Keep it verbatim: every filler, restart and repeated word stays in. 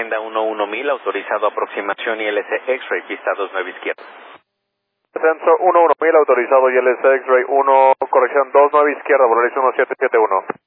agenda uno uno mil, autorizado aproximación I L C X-ray, pista dos nueve izquierda. Descenso uno uno mil, autorizado I L C X-ray uno, corrección dos nueve izquierda, Volaris uno siete siete uno.